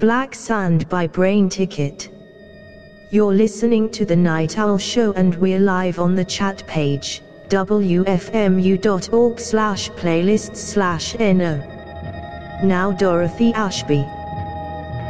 Black Sand by Brain Ticket. You're listening to The Night Owl Show and we're live on the chat page, wfmu.org/playlists/no. Now Dorothy Ashby.